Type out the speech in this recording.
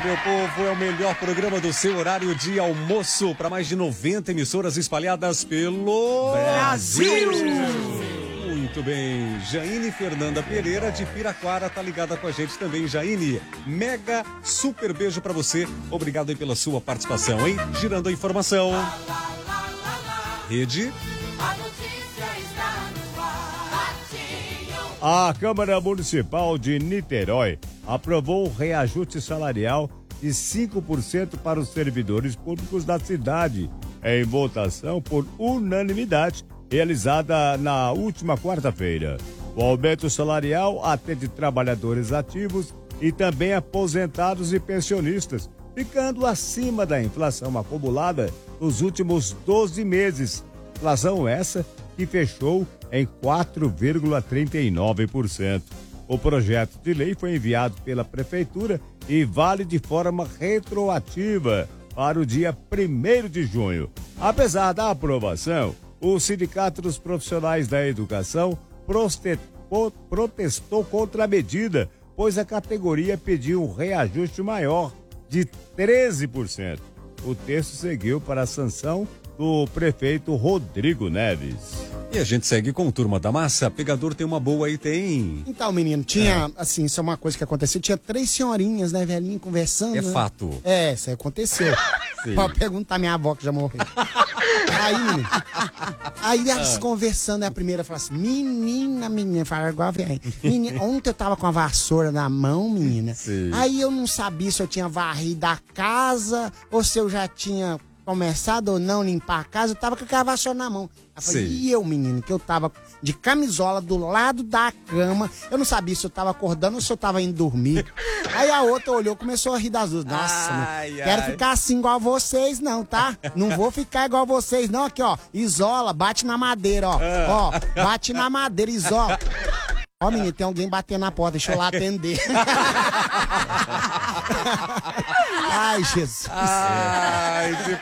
meu povo, é o melhor programa do seu horário de almoço para mais de 90 emissoras espalhadas pelo Brasil. Muito bem, Jaine Fernanda Pereira de Piraquara tá ligada com a gente também. Jaine, mega super beijo para você, obrigado aí pela sua participação, hein? Girando a informação. Rede. A Câmara Municipal de Niterói aprovou um reajuste salarial de 5% para os servidores públicos da cidade, em votação por unanimidade, realizada na última quarta-feira. O aumento salarial atende trabalhadores ativos e também aposentados e pensionistas, ficando acima da inflação acumulada nos últimos 12 meses. Inflação essa que fechou em 4,39%. O projeto de lei foi enviado pela Prefeitura e vale de forma retroativa para o dia 1º de junho. Apesar da aprovação, o Sindicato dos Profissionais da Educação protestou contra a medida, pois a categoria pediu um reajuste maior de 13%. O texto seguiu para a sanção do prefeito Rodrigo Neves. E a gente segue com o Turma da Massa. Pegador tem uma boa aí, tem. Então, menino, tinha, assim, isso é uma coisa que aconteceu. Tinha 3 senhorinhas, né, velhinho, conversando. É né? fato. É, isso aí aconteceu. Pode perguntar à minha avó que já morreu. Aí, menino, aí elas conversando, a primeira fala assim: menina, fala igual a velha. Menina, ontem eu tava com a vassoura na mão, menina. Sim. Aí eu não sabia se eu tinha varrido a casa ou se eu já tinha começado ou não limpar a casa, eu tava com aquela vassoura na mão. Eu falei, e eu, menino, que eu tava de camisola do lado da cama, eu não sabia se eu tava acordando ou se eu tava indo dormir. Aí a outra olhou, começou a rir das duas. Nossa, quero ficar assim igual vocês não, tá? Não vou ficar igual vocês não, aqui ó, isola, bate na madeira, ó. Ó, bate na madeira, isola. Ó, menino, tem alguém batendo na porta, deixa eu lá atender. Ai, Jesus. Ai,